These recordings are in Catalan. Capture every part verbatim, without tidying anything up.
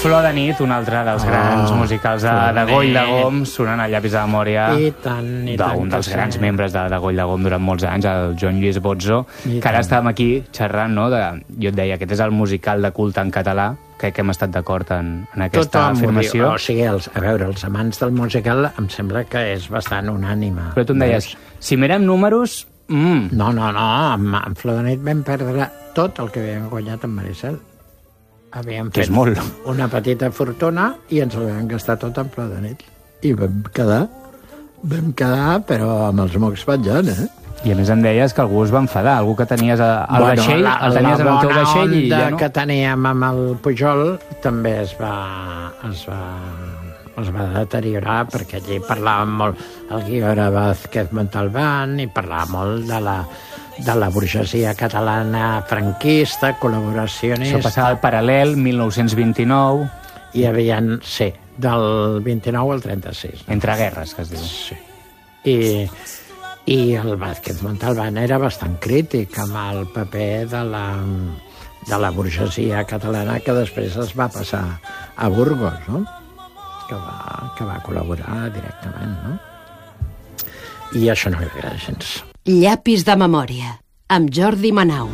Flor de nit, un altre dels oh, grans musicals de, de Goll de Gom, sonant al Llapis de memòria d'un dels grans membres de, de Goll de Gom durant molts anys, el Joan Lluís Bozzo, I que ara tant. estàvem aquí xerrant, no? De, jo et deia, aquest és el musical de culte en català, crec que hem estat d'acord en, en aquesta Tothom afirmació. O sigui, els, a veure, els amants del musical em sembla que és bastant unànime. Però tu em deies, si mirem números... Mm. No, no, no, amb, amb Flor de nit vam perdre tot el que havíem guanyat amb Maricel. Havíem fet una petita fortuna i ens l'havíem gastat tot en Flor de nit. I vam quedar, vam quedar, però amb els mocs penjant, eh? I a més em deies que algú es va enfadar, algú que tenies al bueno, vaixell, la, el tenies en el teu vaixell i ja no... que teníem amb el Pujol també es va, es va, es va deteriorar, perquè allí parlàvem molt, el guió era Vázquez Montalbán, i parlàvem molt de la, de la burgesia catalana franquista, col·laboracionista... Això passava al paral·lel, mil nou-cents vint-i-nou... Hi havia, sí, del vint-i-nou al trenta-sis. No? Entre guerres, que es diu. Sí. I... I el Vázquez Montalbán era bastant crític amb el paper de la, de la burgesia catalana que després es va passar a Burgos, no? Que va, que va col·laborar directament, no? I això no li agrada gens. Llapis de memòria, amb Jordi Manau.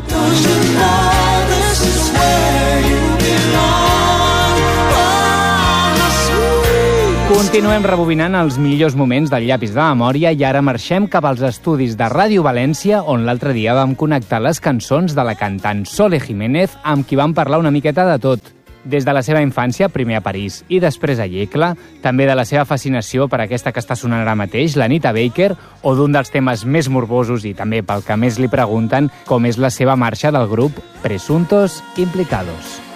Continuem rebobinant els millors moments del Llapis de memòria i ara marxem cap als estudis de Ràdio València, on l'altre dia vam connectar les cançons de la cantant Sole Jiménez, amb qui vam parlar una miqueta de tot. Des de la seva infància, primer a París i després a Yecla, també de la seva fascinació per aquesta que està sonant ara mateix, l'Anita Baker, o d'un dels temes més morbosos i també pel que més li pregunten, com és la seva marxa del grup Presuntos Implicados.